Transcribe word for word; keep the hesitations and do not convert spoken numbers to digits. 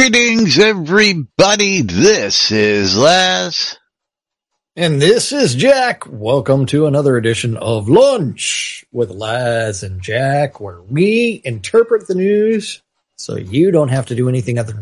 Greetings, everybody. This is Laz. And this is Jack. Welcome to another edition of Lunch with Laz and Jack, where we interpret the news so you don't have to do anything other than